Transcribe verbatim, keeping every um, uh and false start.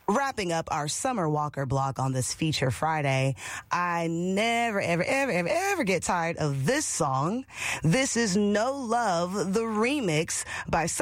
Wrapping up our Summer Walker block on this Feature Friday, I never, ever, ever, ever, ever get tired of this song. This is No Love, the remix by